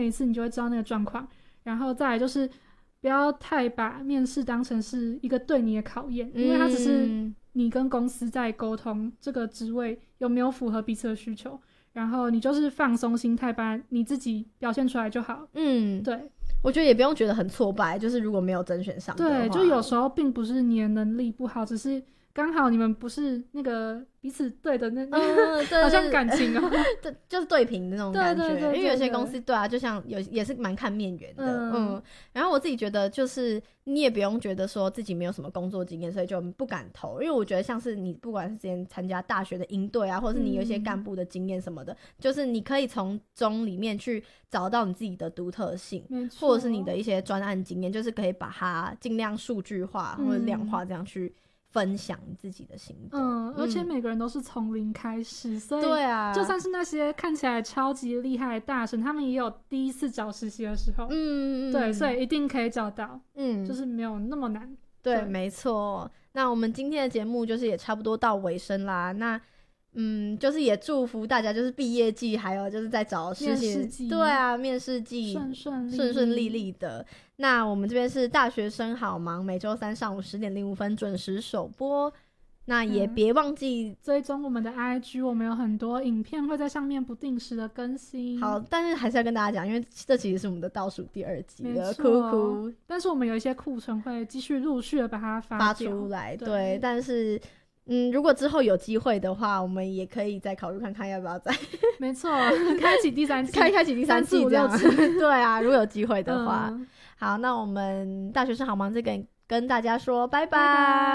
面一次你就会知道那个状况。然后再来就是不要太把面试当成是一个对你的考验，因为它只是你跟公司在沟通这个职位有没有符合彼此的需求，然后你就是放松心态把你自己表现出来就好。对， 我觉得也不用觉得很挫败，就是如果没有甄选上的话， 对，就有时候并不是你的能力不好，只是刚好你们不是那个彼此对的那好像感情哦对，就是对平的那种感觉。 对， 因为有些公司对啊，就像也是蛮看面缘的。然后我自己觉得就是你也不用觉得说自己没有什么工作经验所以就不敢投，因为我觉得像是你不管是之前参加大学的营队啊，或是你有一些干部的经验什么的，就是你可以从中里面去找到你自己的独特性，或者是你的一些专案经验，就是可以把它尽量数据化或者量化这样去分享你自己的心得。 而且每个人都是从零开始，所以对啊， 就算是那些看起来超级厉害的大神，他们也有第一次找实习的时候。对，所以一定可以找到。就是没有那么难。 对，没错。那我们今天的节目就是也差不多到尾声啦。那就是也祝福大家，就是毕业季还有就是在找实习，对啊，面试季顺利利的。那我们这边是大学生好忙，每周三上午10:05准时首播。那也别忘记追踪我们的 IG， 我们有很多影片会在上面不定时的更新。 好，但是还是要跟大家讲，因为这其实是我们的倒数第2集了，哭。 但是我们有一些库存会继续陆续的把它发出来，对。但是如果之后有机会的话，我们也可以再考虑看看要不要再没错，开启第3季开启第3季这样对啊，如果有机会的话。好，那我们大学生好忙这个跟大家说拜拜。